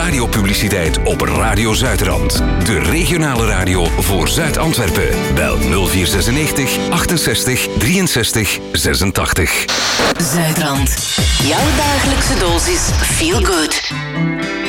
radiopubliciteit op Radio Zuidrand. De regionale radio voor Zuid-Antwerpen. Bel 0496 68 63 86. Zuidrand. Jouw dagelijkse dosis feel good.